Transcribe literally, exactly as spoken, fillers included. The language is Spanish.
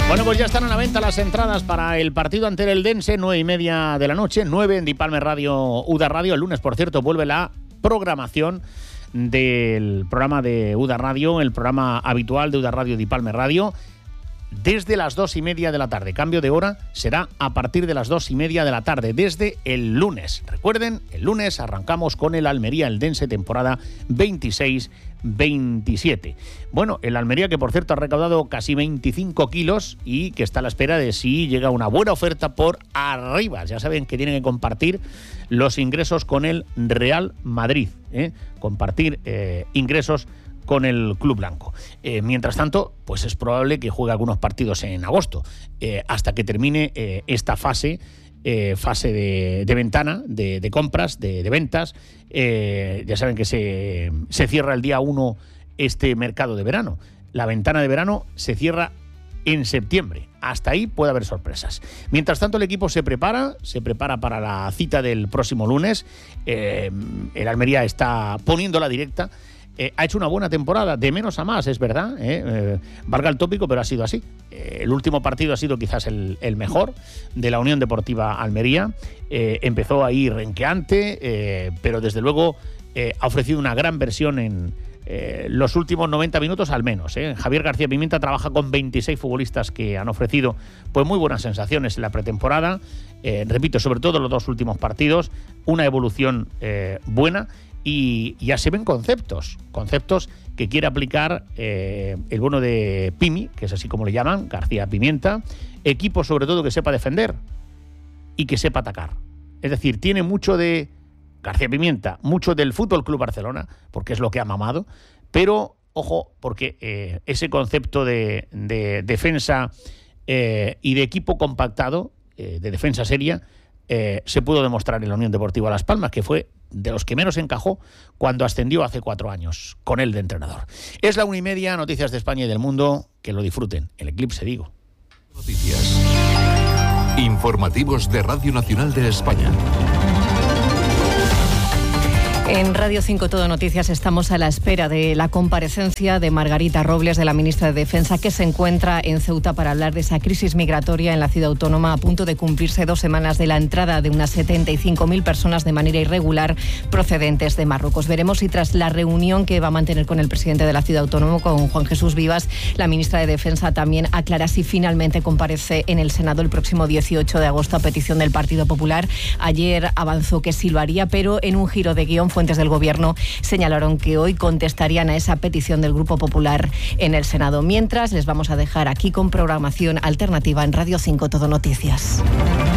Bueno, pues ya están a la venta las entradas para el partido ante el Eldense, nueve y media de la noche, nueve en Dipalme Radio, UDA Radio. El lunes, por cierto, vuelve la programación del programa de UDA Radio, el programa habitual de UDA Radio Dipalme Radio, desde las dos y media de la tarde. Cambio de hora será a partir de las dos y media de la tarde, desde el lunes. Recuerden, el lunes arrancamos con el Almería Eldense, temporada veintiséis veintisiete. Bueno, el Almería, que por cierto ha recaudado casi veinticinco kilos y que está a la espera de si llega una buena oferta por arriba. Ya saben que tienen que compartir los ingresos con el Real Madrid, ¿eh? Compartir eh, ingresos con el Club Blanco. Eh, mientras tanto, pues es probable que juegue algunos partidos en agosto, eh, hasta que termine eh, esta fase Eh, fase de, de ventana, de, de compras, de, de ventas. Eh, ya saben que se, se cierra el día uno este mercado de verano. La ventana de verano se cierra en septiembre. Hasta ahí puede haber sorpresas. Mientras tanto, el equipo se prepara, se prepara para la cita del próximo lunes. Eh, el Almería está poniendo la directa. Eh, ha hecho una buena temporada, de menos a más, es verdad, ¿eh? Eh, valga el tópico, pero ha sido así. Eh, el último partido ha sido quizás el, el mejor de la Unión Deportiva Almería. Eh, empezó ahí renqueante, eh, pero desde luego eh, ha ofrecido una gran versión en eh, los últimos noventa minutos al menos. ¿eh? Javier García Pimienta trabaja con veintiséis futbolistas que han ofrecido pues muy buenas sensaciones en la pretemporada. Eh, repito, sobre todo los dos últimos partidos, una evolución eh, buena. Y ya se ven conceptos, conceptos que quiere aplicar eh, el bueno de Pimi, que es así como le llaman, García Pimienta, equipo sobre todo que sepa defender y que sepa atacar. Es decir, tiene mucho de García Pimienta, mucho del Fútbol Club Barcelona, porque es lo que ha mamado, pero, ojo, porque eh, ese concepto de, de defensa eh, y de equipo compactado, eh, de defensa seria, eh, se pudo demostrar en la Unión Deportiva Las Palmas, que fue de los que menos encajó cuando ascendió hace cuatro años, con él de entrenador. Es la una y media, noticias de España y del mundo, que lo disfruten. El Eclipse, digo. Noticias. Informativos de Radio Nacional de España. En Radio cinco Todo Noticias estamos a la espera de la comparecencia de Margarita Robles, de la ministra de Defensa, que se encuentra en Ceuta para hablar de esa crisis migratoria en la ciudad autónoma, a punto de cumplirse dos semanas de la entrada de unas setenta y cinco mil personas de manera irregular procedentes de Marruecos. Veremos si tras la reunión que va a mantener con el presidente de la ciudad autónoma, con Juan Jesús Vivas, la ministra de Defensa también aclara si finalmente comparece en el Senado el próximo dieciocho de agosto a petición del Partido Popular. Ayer avanzó que sí lo haría, pero en un giro de guión, fuentes del Gobierno señalaron que hoy contestarían a esa petición del Grupo Popular en el Senado. Mientras, les vamos a dejar aquí con programación alternativa en Radio cinco Todo Noticias.